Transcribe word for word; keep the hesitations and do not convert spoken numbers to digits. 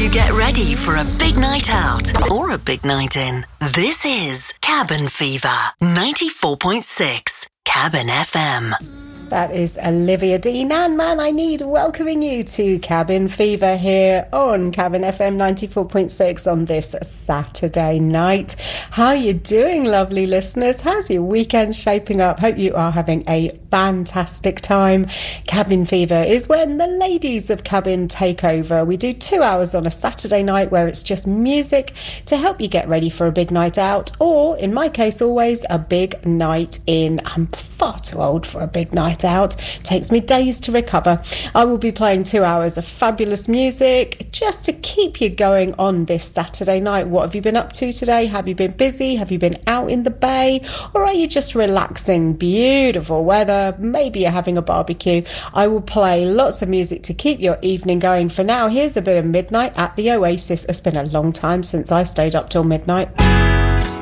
you get ready for a big night out or a big night in. This is Cabin Fever, ninety-four point six Cabin F M. That is Olivia Dean, and Man I Need welcoming you to Cabin Fever here on Cabin F M ninety-four point six on this Saturday night. How are you doing, lovely listeners? How's your weekend shaping up? Hope you are having a fantastic time. Cabin Fever is when the ladies of Cabin take over. We do two hours on a Saturday night where it's just music to help you get ready for a big night out, or in my case always a big night in. I'm far too old for a big night out. Takes me days to recover. I will be playing two hours of fabulous music just to keep you going on this Saturday night. What have you been up to today? Have you been busy? Have you been out in the bay? Or are you just relaxing? Beautiful weather. Maybe you're having a barbecue. I will play lots of music to keep your evening going. For now, here's a bit of Midnight at the Oasis. It's been a long time since I stayed up till midnight.